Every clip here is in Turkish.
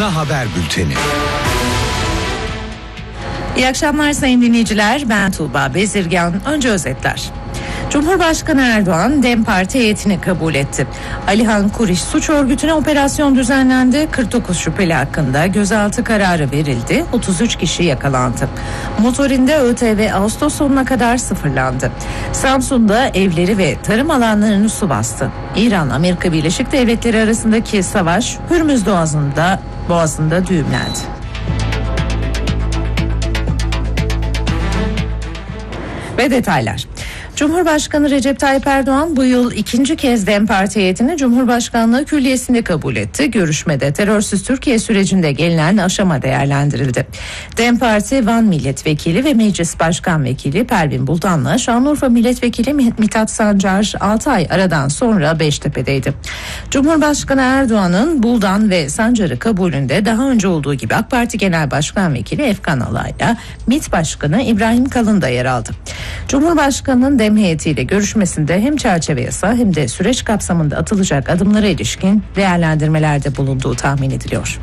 Ana haber bülteni. İyi akşamlar sayın dinleyiciler. Ben Tuğba Bezirgan. Önce özetler. Cumhurbaşkanı Erdoğan DEM Parti heyetini kabul etti. Alihan Kuriş suç örgütüne operasyon düzenlendi. 49 şüpheli hakkında gözaltı kararı verildi. 33 kişi yakalandı. Motorinde ÖTV Ağustos sonuna kadar sıfırlandı. Samsun'da evleri ve tarım alanlarını su bastı. İran-Amerika Birleşik Devletleri arasındaki savaş Hürmüz boğazında düğümlendi. Ve detaylar. Cumhurbaşkanı Recep Tayyip Erdoğan bu yıl ikinci kez DEM Parti heyetini Cumhurbaşkanlığı Külliyesi'nde kabul etti. Görüşmede terörsüz Türkiye sürecinde gelinen aşama değerlendirildi. DEM Parti Van Milletvekili ve Meclis Başkan Vekili Pervin Buldan'la Şanlıurfa Milletvekili Mithat Sancar 6 ay aradan sonra Beştepe'deydi. Cumhurbaşkanı Erdoğan'ın Buldan ve Sancar'ı kabulünde daha önce olduğu gibi AK Parti Genel Başkan Vekili Efkan Alay'la MİT Başkanı İbrahim Kalın da yer aldı. Cumhurbaşkanı'nın DEM heyetiyle görüşmesinde hem çerçeve yasa hem de süreç kapsamında atılacak adımlara ilişkin değerlendirmelerde bulunduğu tahmin ediliyor.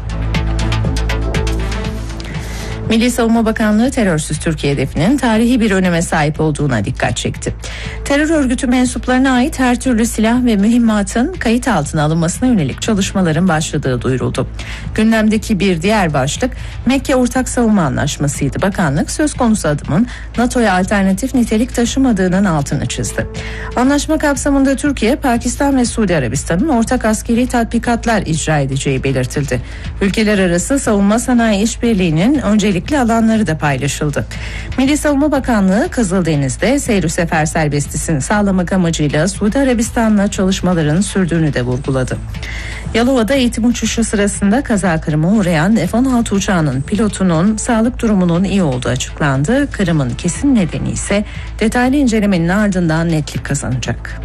Milli Savunma Bakanlığı terörsüz Türkiye hedefinin tarihi bir öneme sahip olduğuna dikkat çekti. Terör örgütü mensuplarına ait her türlü silah ve mühimmatın kayıt altına alınmasına yönelik çalışmaların başladığı duyuruldu. Gündemdeki bir diğer başlık Mekke Ortak Savunma Anlaşması'ydı. Bakanlık söz konusu adımın NATO'ya alternatif nitelik taşımadığının altını çizdi. Anlaşma kapsamında Türkiye, Pakistan ve Suudi Arabistan'ın ortak askeri tatbikatlar icra edeceği belirtildi. Ülkeler arası savunma sanayi işbirliğinin öncelikli alanları da paylaşıldı. Milli Savunma Bakanlığı Kızıldeniz'de seyir sefer serbestisini sağlamak amacıyla Suudi Arabistan'la çalışmaların sürdüğünü de vurguladı. Yalova'da eğitim uçuşu sırasında kaza kırıma uğrayan F-16 uçağının pilotunun sağlık durumunun iyi olduğu açıklandı. Kırımın kesin nedeni ise detaylı incelemenin ardından netlik kazanacak.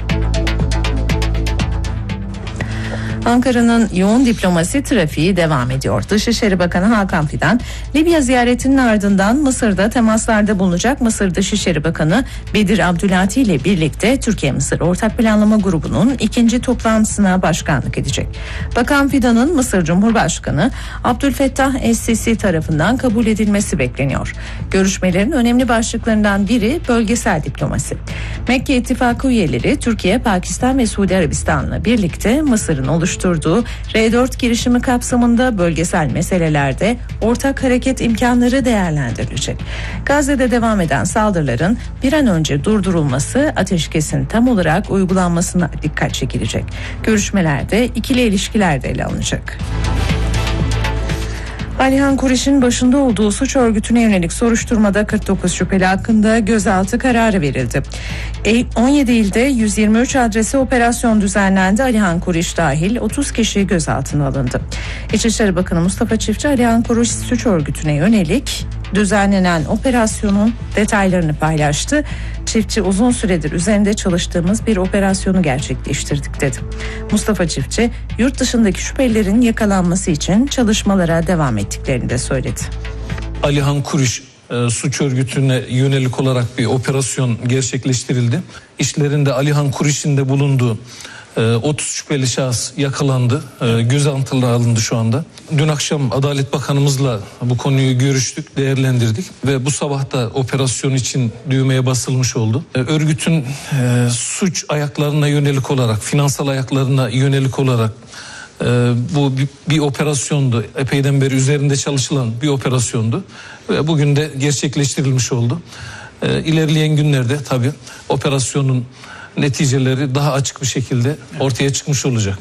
Ankara'nın yoğun diplomasi trafiği devam ediyor. Dışişleri Bakanı Hakan Fidan, Libya ziyaretinin ardından Mısır'da temaslarda bulunacak. Mısır Dışişleri Bakanı Bedir Abdülati ile birlikte Türkiye-Mısır Ortak Planlama Grubu'nun ikinci toplantısına başkanlık edecek. Bakan Fidan'ın Mısır Cumhurbaşkanı Abdülfettah Es-Sisi tarafından kabul edilmesi bekleniyor. Görüşmelerin önemli başlıklarından biri bölgesel diplomasi. Mekke İttifakı üyeleri Türkiye, Pakistan ve Suudi Arabistan'la birlikte Mısır'ın oluşturduğu R4 girişimi kapsamında bölgesel meselelerde ortak hareket imkanları değerlendirilecek. Gazze'de devam eden saldırıların bir an önce durdurulması, ateşkesin tam olarak uygulanmasına dikkat çekilecek. Görüşmelerde ikili ilişkiler de ele alınacak. Alihan Kuriş'in başında olduğu suç örgütüne yönelik soruşturmada 49 şüpheli hakkında gözaltı kararı verildi. 17 ilde 123 adrese operasyon düzenlendi. Alihan Kuriş dahil 30 kişi gözaltına alındı. İçişleri Bakanı Mustafa Çiftçi, Alihan Kuriş suç örgütüne yönelik düzenlenen operasyonun detaylarını paylaştı. Çiftçi, uzun süredir üzerinde çalıştığımız bir operasyonu gerçekleştirdik dedi. Mustafa Çiftçi, yurt dışındaki şüphelilerin yakalanması için çalışmalara devam ettiklerini de söyledi. Alihan Kuriş suç örgütüne yönelik olarak bir operasyon gerçekleştirildi. İşlerinde Alihan Kuriş'in de bulunduğu 30 şüpheli şahıs yakalandı, gözaltına alındı şu anda. Dün akşam Adalet Bakanımızla bu konuyu görüştük, değerlendirdik ve bu sabah da operasyon için düğmeye basılmış oldu. Örgütün suç ayaklarına yönelik olarak, finansal ayaklarına yönelik olarak bu bir operasyondu. Epeyden beri üzerinde çalışılan bir operasyondu ve bugün de gerçekleştirilmiş oldu. İlerleyen günlerde tabii operasyonun neticeleri daha açık bir şekilde ortaya çıkmış olacak.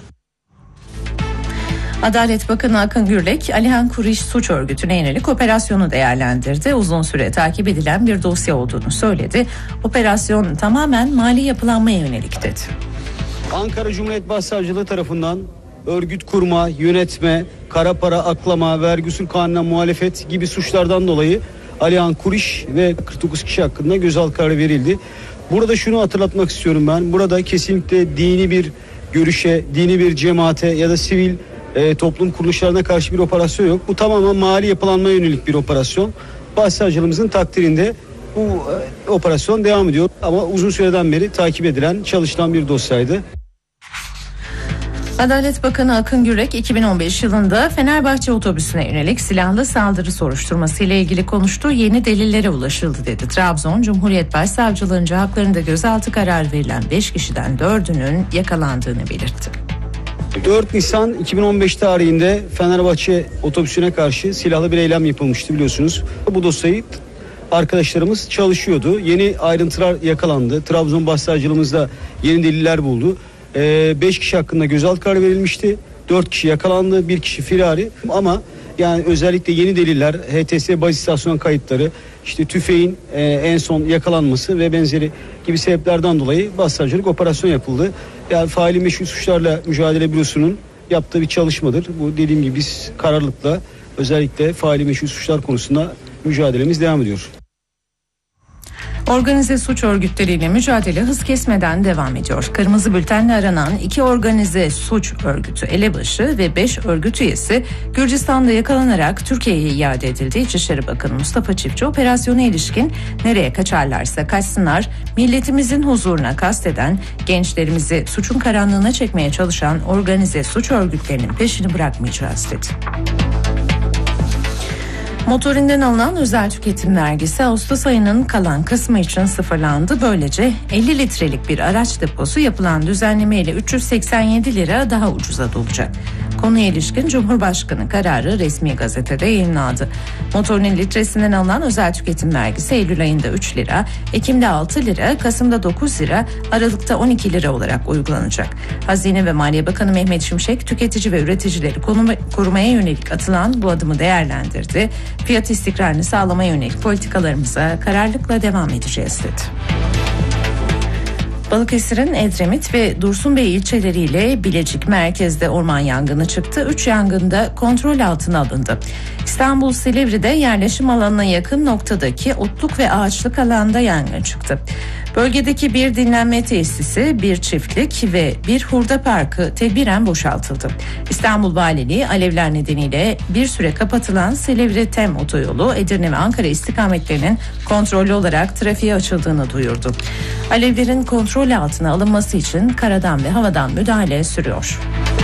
Adalet Bakanı Akın Gürlek, Alihan Kuriş suç örgütüne yönelik operasyonu değerlendirdi. Uzun süre takip edilen bir dosya olduğunu söyledi. Operasyon tamamen mali yapılanmaya yönelik dedi. Ankara Cumhuriyet Başsavcılığı tarafından örgüt kurma, yönetme, kara para aklama, vergi usul kanununa muhalefet gibi suçlardan dolayı Alihan Kuriş ve 49 kişi hakkında gözaltı kararı verildi. Burada şunu hatırlatmak istiyorum ben. Burada kesinlikle dini bir görüşe, dini bir cemaate ya da sivil toplum kuruluşlarına karşı bir operasyon yok. Bu tamamen mali yapılanmaya yönelik bir operasyon. Başsavcılığımızın takdirinde bu operasyon devam ediyor. Ama uzun süreden beri takip edilen, çalışılan bir dosyaydı. Adalet Bakanı Akın Gürek 2015 yılında Fenerbahçe otobüsüne yönelik silahlı saldırı soruşturması ile ilgili konuştu. Yeni delillere ulaşıldı dedi. Trabzon Cumhuriyet Başsavcılığınca haklarında gözaltı kararı verilen 5 kişiden 4'ünün yakalandığını belirtti. 4 Nisan 2015 tarihinde Fenerbahçe otobüsüne karşı silahlı bir eylem yapılmıştı biliyorsunuz. Bu dosyayı arkadaşlarımız çalışıyordu. Yeni ayrıntılar yakalandı. Trabzon Başsavcılığımızda yeni deliller buldu. 5 kişi hakkında gözaltı kararı verilmişti. 4 kişi yakalandı, 1 kişi firari. Ama yani özellikle yeni deliller, HTS baz istasyon kayıtları, işte tüfeğin en son yakalanması ve benzeri gibi sebeplerden dolayı başsavcılık operasyon yapıldı. Yani faili meşru suçlarla mücadele bürosunun yaptığı bir çalışmadır. Bu dediğim gibi biz kararlılıkla özellikle faili meşru suçlar konusunda mücadelemiz devam ediyor. Organize suç örgütleriyle mücadele hız kesmeden devam ediyor. Kırmızı bültenle aranan 2 organize suç örgütü elebaşı ve 5 örgüt üyesi Gürcistan'da yakalanarak Türkiye'ye iade edildi. İçişleri Bakanı Mustafa Çiftçi operasyona ilişkin nereye kaçarlarsa kaçsınlar, milletimizin huzuruna kasteden, gençlerimizi suçun karanlığına çekmeye çalışan organize suç örgütlerinin peşini bırakmayacağız dedi. Motorinden alınan özel tüketim vergisi Ağustos ayının kalan kısmı için sıfırlandı. Böylece 50 litrelik bir araç deposu yapılan düzenlemeyle 387 lira daha ucuza dolacak. Konuya ilişkin Cumhurbaşkanı kararı resmi gazetede yayınlandı. Motorinin litresinden alınan özel tüketim vergisi Eylül ayında 3 lira, Ekim'de 6 lira, Kasım'da 9 lira, Aralık'ta 12 lira olarak uygulanacak. Hazine ve Maliye Bakanı Mehmet Şimşek, tüketici ve üreticileri korumaya yönelik atılan bu adımı değerlendirdi. Fiyat istikrarını sağlamaya yönelik politikalarımıza kararlılıkla devam edeceğiz dedi. Balıkesir'in Edremit ve Dursunbey ilçeleriyle Bilecik merkezde orman yangını çıktı. 3 yangında kontrol altına alındı. İstanbul Silivri'de yerleşim alanına yakın noktadaki otluk ve ağaçlık alanda yangın çıktı. Bölgedeki bir dinlenme tesisi, bir çiftlik ve bir hurda parkı tedbiren boşaltıldı. İstanbul Valiliği alevler nedeniyle bir süre kapatılan Silivri-Tem otoyolu Edirne ve Ankara istikametlerinin kontrollü olarak trafiğe açıldığını duyurdu. Alevlerin kontrol altına alınması için karadan ve havadan müdahale sürüyor.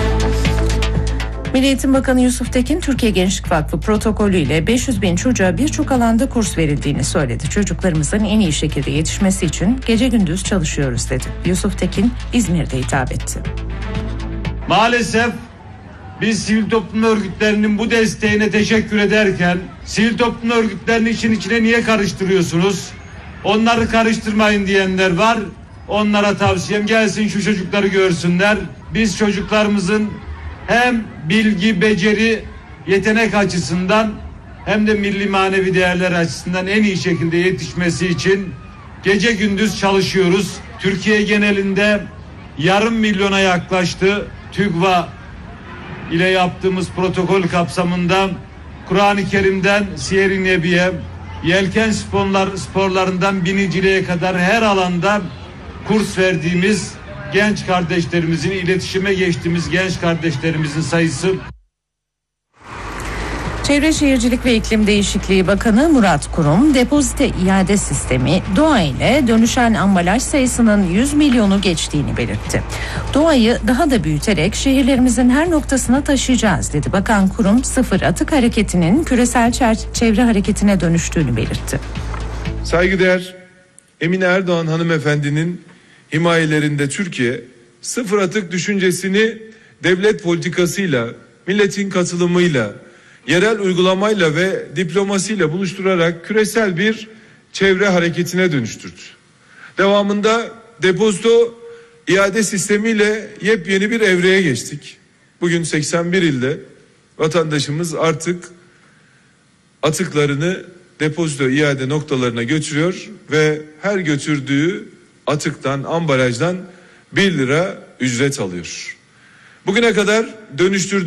Milli Eğitim Bakanı Yusuf Tekin, Türkiye Gençlik Vakfı protokolüyle 500 bin çocuğa birçok alanda kurs verildiğini söyledi. Çocuklarımızın en iyi şekilde yetişmesi için gece gündüz çalışıyoruz dedi. Yusuf Tekin İzmir'de hitap etti. Maalesef biz sivil toplum örgütlerinin bu desteğine teşekkür ederken sivil toplum örgütlerini işin içine niye karıştırıyorsunuz? Onları karıştırmayın diyenler var. Onlara tavsiyem gelsin şu çocukları görsünler. Biz çocuklarımızın hem bilgi, beceri, yetenek açısından hem de milli manevi değerler açısından en iyi şekilde yetişmesi için gece gündüz çalışıyoruz. Türkiye genelinde 500.000'a yaklaştı. TÜGVA ile yaptığımız protokol kapsamında Kur'an-ı Kerim'den Siyer-i Nebiye, yelken sporlarından biniciliğe kadar her alanda kurs verdiğimiz genç kardeşlerimizin, iletişime geçtiğimiz genç kardeşlerimizin sayısı. Çevre Şehircilik ve İklim Değişikliği Bakanı Murat Kurum, depozite iade sistemi doğa ile dönüşen ambalaj sayısının 100 milyonu geçtiğini belirtti. Doğayı daha da büyüterek şehirlerimizin her noktasına taşıyacağız dedi. Bakan Kurum, sıfır atık hareketinin küresel çevre hareketine dönüştüğünü belirtti. Saygıdeğer Emine Erdoğan hanımefendinin himayelerinde Türkiye sıfır atık düşüncesini devlet politikasıyla, milletin katılımıyla, yerel uygulamayla ve diplomasiyle buluşturarak küresel bir çevre hareketine dönüştürdü. Devamında depozito iade sistemiyle yepyeni bir evreye geçtik. Bugün 81 ilde vatandaşımız artık atıklarını depozito iade noktalarına götürüyor ve her götürdüğü atıktan, ambalajdan 1 lira ücret alıyor. Bugüne kadar dönüştürdüğü